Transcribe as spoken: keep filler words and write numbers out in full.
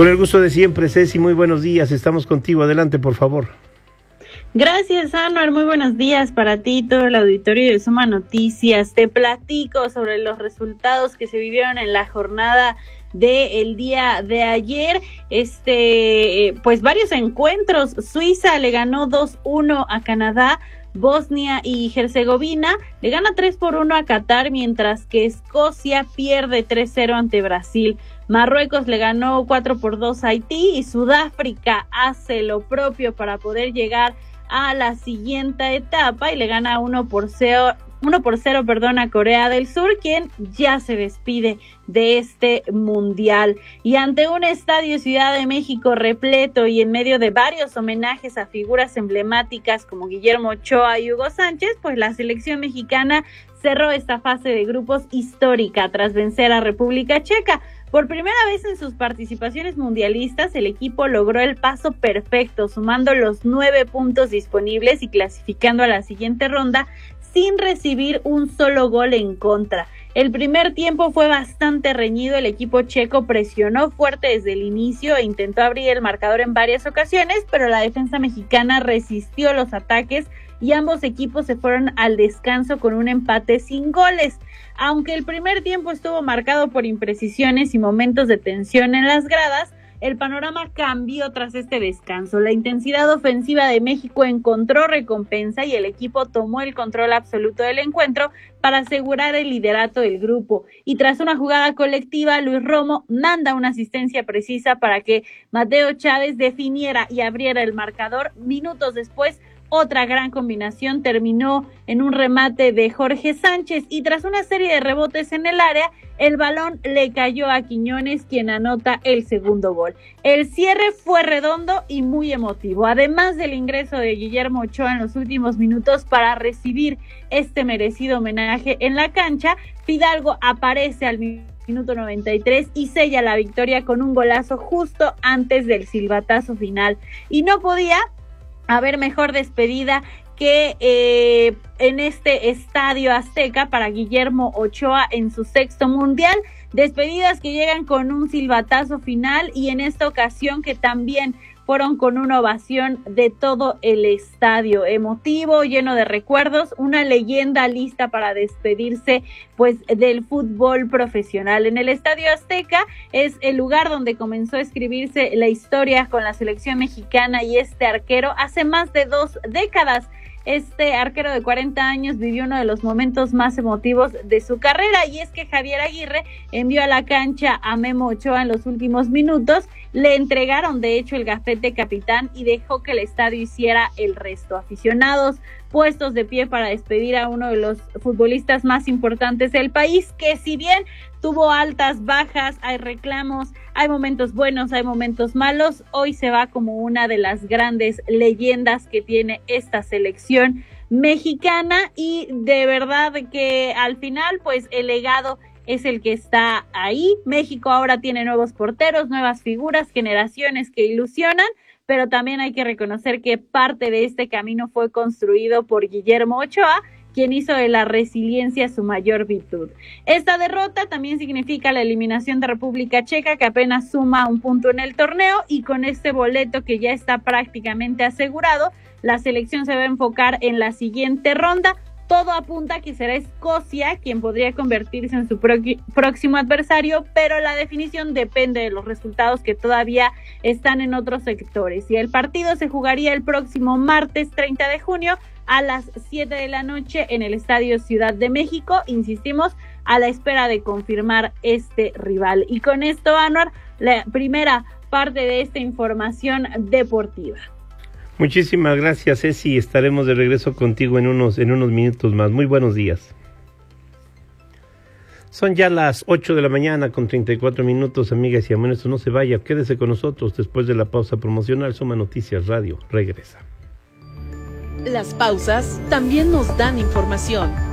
Con el gusto de siempre, Ceci, muy buenos días, estamos contigo, adelante por favor. Gracias, Anuar, muy buenos días para ti, todo el auditorio de Suma Noticias. Te platico sobre los resultados que se vivieron en la jornada del día de ayer. Este, pues varios encuentros. Suiza le ganó dos uno a Canadá. Bosnia y Herzegovina le gana tres por uno a Qatar, mientras que Escocia pierde tres cero ante Brasil. Marruecos le ganó cuatro por dos a Haití y Sudáfrica hace lo propio para poder llegar a la siguiente etapa y le gana uno por cero, uno por cero, perdón, a Corea del Sur, quien ya se despide de este mundial. Y ante un estadio Ciudad de México repleto y en medio de varios homenajes a figuras emblemáticas como Guillermo Ochoa y Hugo Sánchez, pues la selección mexicana cerró esta fase de grupos histórica tras vencer a República Checa. Por primera vez en sus participaciones mundialistas, el equipo logró el paso perfecto, sumando los nueve puntos disponibles y clasificando a la siguiente ronda sin recibir un solo gol en contra. El primer tiempo fue bastante reñido, el equipo checo presionó fuerte desde el inicio e intentó abrir el marcador en varias ocasiones, pero la defensa mexicana resistió los ataques y ambos equipos se fueron al descanso con un empate sin goles. Aunque el primer tiempo estuvo marcado por imprecisiones y momentos de tensión en las gradas, el panorama cambió tras este descanso. La intensidad ofensiva de México encontró recompensa y el equipo tomó el control absoluto del encuentro para asegurar el liderato del grupo. Y tras una jugada colectiva, Luis Romo manda una asistencia precisa para que Mateo Chávez definiera y abriera el marcador. Minutos después, otra gran combinación terminó en un remate de Jorge Sánchez y tras una serie de rebotes en el área, el balón le cayó a Quiñones, quien anota el segundo gol. El cierre fue redondo y muy emotivo. Además del ingreso de Guillermo Ochoa en los últimos minutos para recibir este merecido homenaje en la cancha, Fidalgo aparece al minuto noventa y tres y sella la victoria con un golazo justo antes del silbatazo final. Y no podía haber mejor despedida que eh, en este estadio Azteca para Guillermo Ochoa en su sexto mundial. Despedidas que llegan con un silbatazo final y en esta ocasión que también fueron con una ovación de todo el estadio. Emotivo, lleno de recuerdos, una leyenda lista para despedirse pues del fútbol profesional. En el Estadio Azteca es el lugar donde comenzó a escribirse la historia con la selección mexicana y este arquero hace más de dos décadas. Este arquero de cuarenta años vivió uno de los momentos más emotivos de su carrera y es que Javier Aguirre envió a la cancha a Memo Ochoa en los últimos minutos, le entregaron de hecho el gafete capitán y dejó que el estadio hiciera el resto. Aficionados puestos de pie para despedir a uno de los futbolistas más importantes del país, que si bien tuvo altas, bajas, hay reclamos, hay momentos buenos, hay momentos malos, hoy se va como una de las grandes leyendas que tiene esta selección mexicana y de verdad que al final pues el legado es el que está ahí. México ahora tiene nuevos porteros, nuevas figuras, generaciones que ilusionan, pero también hay que reconocer que parte de este camino fue construido por Guillermo Ochoa, quien hizo de la resiliencia su mayor virtud. Esta derrota también significa la eliminación de República Checa, que apenas suma un punto en el torneo, y con este boleto que ya está prácticamente asegurado, la selección se va a enfocar en la siguiente ronda. Todo apunta a que será Escocia quien podría convertirse en su pro- próximo adversario, pero la definición depende de los resultados que todavía están en otros sectores. Y el partido se jugaría el próximo martes treinta de junio a las siete de la noche en el Estadio Ciudad de México. Insistimos, a la espera de confirmar este rival. Y con esto, Anuar, la primera parte de esta información deportiva. Muchísimas gracias, Ceci. Estaremos de regreso contigo en unos, en unos minutos más. Muy buenos días. Son ya las ocho de la mañana con treinta y cuatro minutos, amigas y amigos. No se vaya, quédese con nosotros después de la pausa promocional. Suma Noticias Radio regresa. Las pausas también nos dan información.